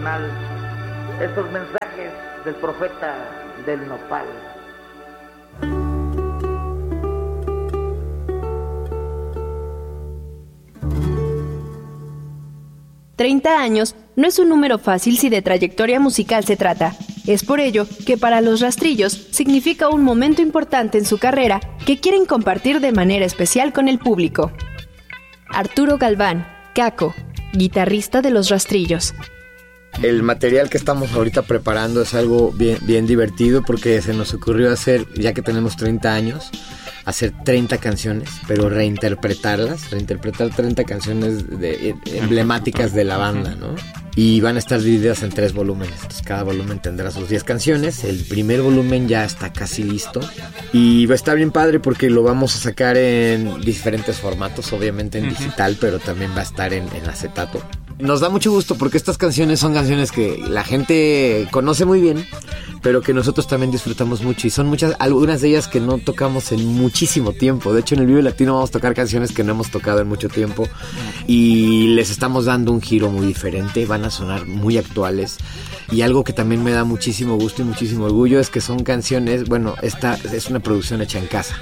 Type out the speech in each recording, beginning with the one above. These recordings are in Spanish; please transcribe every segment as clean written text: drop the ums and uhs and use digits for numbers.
nacional estos mensajes del profeta del nopal. 30 años no es un número fácil si de trayectoria musical se trata. Es por ello que para Los Rastrillos significa un momento importante en su carrera que quieren compartir de manera especial con el público. Arturo Galván, Caco, guitarrista de Los Rastrillos. El material que estamos ahorita preparando es algo bien divertido porque se nos ocurrió hacer, ya que tenemos 30 años, hacer 30 canciones, pero reinterpretar 30 canciones emblemáticas de la banda, ¿no? Y van a estar divididas en 3 volúmenes. Entonces cada volumen tendrá sus 10 canciones. El primer volumen ya está casi listo y va a estar bien padre porque lo vamos a sacar en diferentes formatos, obviamente en digital, pero también va a estar en acetato. Nos da mucho gusto porque estas canciones son canciones que la gente conoce muy bien, pero que nosotros también disfrutamos mucho, y son algunas de ellas que no tocamos en muchísimo tiempo. De hecho, en el Vive Latino vamos a tocar canciones que no hemos tocado en mucho tiempo y les estamos dando un giro muy diferente, van a sonar muy actuales. Y algo que también me da muchísimo gusto y muchísimo orgullo es que son canciones, bueno, esta es una producción hecha en casa,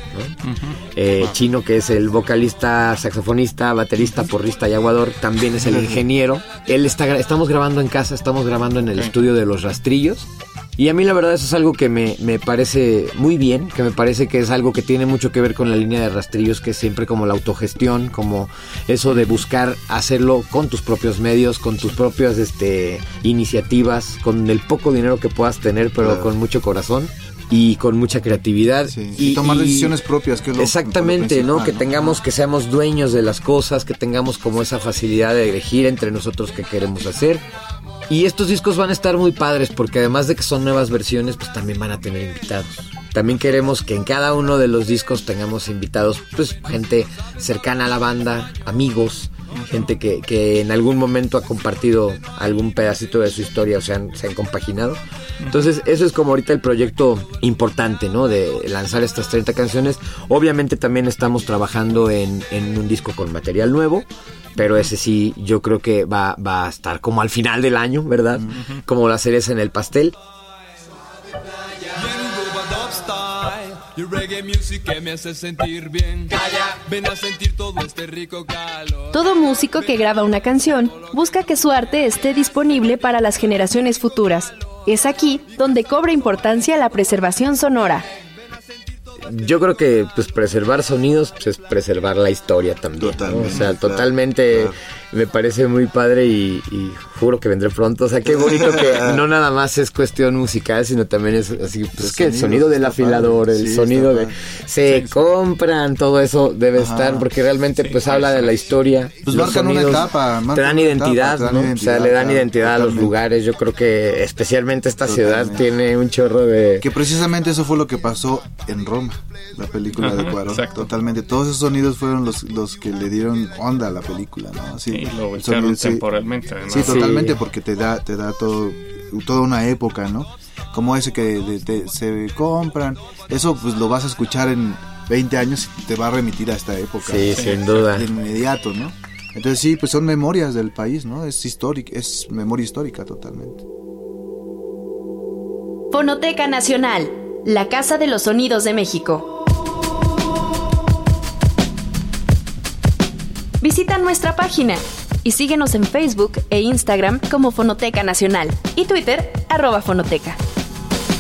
¿no? Chino, que es el vocalista, saxofonista, baterista, porrista y aguador, también es el ingeniero. Estamos grabando en casa, estamos grabando en el estudio de Los Rastrillos. Y a mí la verdad eso es algo que me parece muy bien, que me parece que es algo que tiene mucho que ver con la línea de Rastrillos, que es siempre como la autogestión, como eso de buscar hacerlo con tus propios medios, con tus propias iniciativas, con el poco dinero que puedas tener, pero con mucho corazón y con mucha creatividad. Sí. Y tomar decisiones propias, que es lo exactamente, ¿no? Que tengamos, que seamos dueños de las cosas, que tengamos como esa facilidad de elegir entre nosotros qué queremos hacer. Y estos discos van a estar muy padres porque además de que son nuevas versiones, pues también van a tener invitados. También queremos que en cada uno de los discos tengamos invitados, pues gente cercana a la banda, amigos, gente que en algún momento ha compartido algún pedacito de su historia o se han compaginado. Entonces eso es como ahorita el proyecto importante, ¿no? De lanzar estas 30 canciones. Obviamente también estamos trabajando en un disco con material nuevo, pero ese sí yo creo que va a estar como al final del año, ¿verdad? Como la cereza en el pastel. Y reggae music que me hace sentir bien. Ven a sentir todo este rico calor. Todo músico que graba una canción busca que su arte esté disponible para las generaciones futuras. Es aquí donde cobra importancia la preservación sonora. Yo creo que pues preservar sonidos pues, es preservar la historia también, ¿no? O sea, totalmente claro. Me parece muy padre y juro que vendré pronto. O sea, qué bonito que no nada más es cuestión musical, sino también es así, pues que el sonido del afilador, el sonido de... Se compran, todo eso debe estar, porque realmente pues habla de la historia. Pues marcan sonidos, una etapa. Te dan identidad, ¿no? O sea, le dan identidad a los lugares. Yo creo que especialmente esta ciudad tiene un chorro de... Que precisamente eso fue lo que pasó en Roma, la película de Cuarón. Totalmente. Todos esos sonidos fueron los que le dieron onda a la película, ¿no? Sí, y lo voltearon temporalmente, además. Sí, totalmente, porque te da toda una época, ¿no? Como ese que se compran. Eso pues lo vas a escuchar en 20 años y te va a remitir a esta época. Sí, sin duda. De inmediato, ¿no? Entonces sí, pues son memorias del país, ¿no? Es histórica, es memoria histórica totalmente. Fonoteca Nacional, la Casa de los Sonidos de México. Visita nuestra página y síguenos en Facebook e Instagram como Fonoteca Nacional y Twitter @Fonoteca.